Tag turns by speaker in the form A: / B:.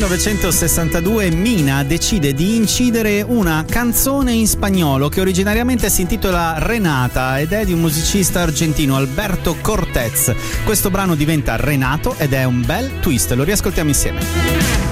A: 1962 Mina decide di incidere una canzone in spagnolo che originariamente si intitola Renata ed è di un musicista argentino, Alberto Cortez. Questo brano diventa Renato ed è un bel twist, lo riascoltiamo insieme.